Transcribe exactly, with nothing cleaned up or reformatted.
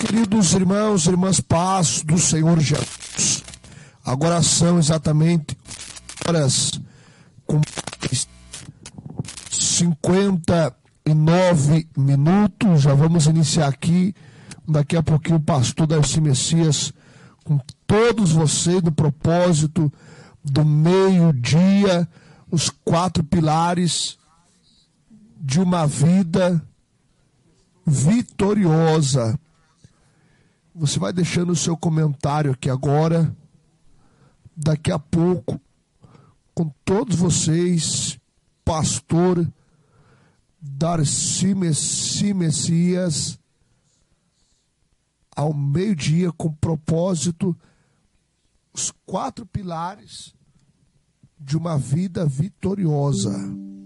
Queridos irmãos e irmãs, paz do Senhor Jesus. Agora são exatamente horas com cinquenta e nove minutos. Já vamos iniciar aqui. Daqui a pouquinho o pastor Darcy Messias com todos vocês no propósito do meio-dia, os quatro pilares de uma vida vitoriosa. Você vai deixando o seu comentário aqui agora. Daqui a pouco, com todos vocês, pastor Darcy Messias, ao meio-dia, com propósito, os quatro pilares de uma vida vitoriosa.